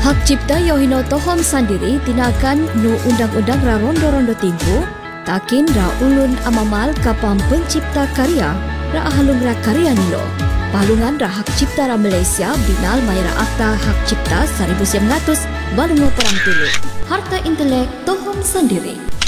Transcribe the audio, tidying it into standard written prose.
Hak cipta yohino tohom sandiri tinakan nu undang-undang ra rondo-rondo timpu, takin ra ulun amamal kapam pencipta karya, ra ahalung ra karya nilo. Palungan ra hak cipta ra Malaysia binal mayra akta hak cipta 1900 balungo perang tulu. Harta intelek tohom sandiri.